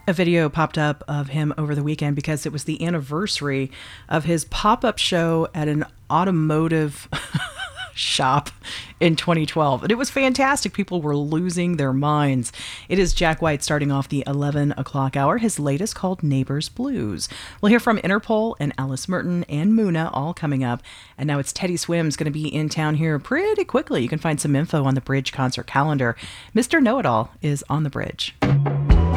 A video popped up of him over the weekend because it was the anniversary of his pop-up show at an automotive shop in 2012. And it was fantastic. People were losing their minds. It is Jack White starting off the 11 o'clock hour, his latest called Neighbors Blues. We'll hear from Interpol and Alice Merton and Muna all coming up. And now it's Teddy Swims going to be in town here pretty quickly. You can find some info on the Bridge concert calendar. Mr. Know-It-All is on the Bridge.